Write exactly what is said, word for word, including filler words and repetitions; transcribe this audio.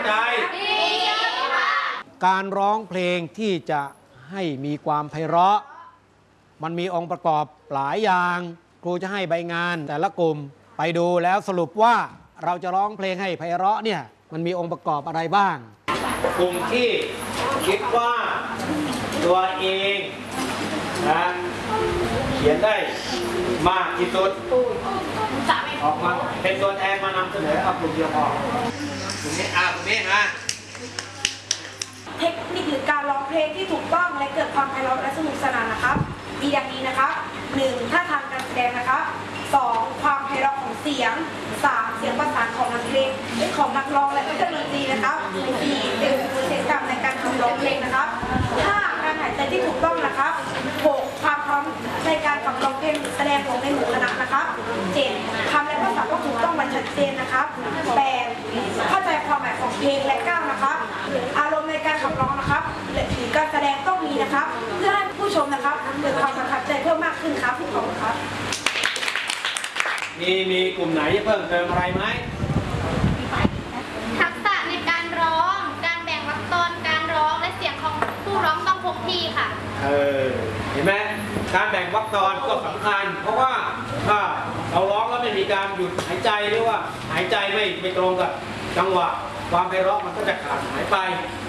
ใจการร้องเพลงที่จะให้มีความไพเราะมันมีองค์ประกอบหลายอย่างครูจะให้ใบงานแต่ละกลุ่มไปดูแล้วสรุปว่าเราจะร้องเพลงให้ไพเราะเนี่ยมันมีองค์ประกอบอะไรบ้างกลุ่มที่คิดว่าตัวเองนะเขียนได้มากที่สุดออกมาเป็นตัวแทนมานำเสนอเอากลุ่มเดียวพอกลุ่มนี้อ่ากลุ่มนี้นะเทคนิคหรือการร้องเพลงที่ถูกต้องและเกิดความไพเราะและสนุกสนานนะครับมีดังนี้นะครับหนึ่งท่าทางการแสดงนะครับสองความไพเราะของเสียงสามเสียงประสานของนักเพลงของนักร้องและเครื่องดนตรีนะครับสี่เป็นกิจกรรมในการขับร้องเพลงนะครับห้าการหายใจที่ถูกต้องนะครับหกความพร้อมในการขับร้องเพลงแสดงของในหมู่คณะนะครับเจ็ดคำและภาษาต้องถูกต้องและชัดเจนนะครับแปดเข้าใจความหมายของเพลงและเก้านะครับอารมณ์ในการขับร้องนะครับหรือการแสดงต้องมีนะครับเพื่อให้ผู้ชมนะครับเกิดความประทับใจเพิ่มมากขึ้นครับขอบคุณครับมีมีกลุ่มไหนจะเพิ่มเติมอะไรไหมทักษะในการร้องการแบ่งวรรคตอนการร้องและเสียงของผู้ร้องต้องคงที่ค่ะเออเห็นไหมการแบ่งวรรคตอนก็สำคัญเพราะว่าถ้าเราร้องแล้วไม่มีการหยุดหายใจหรือว่าหายใจไม่ไม่ตรงกับจังหวะความไพเราะมันก็จะขาดหายไป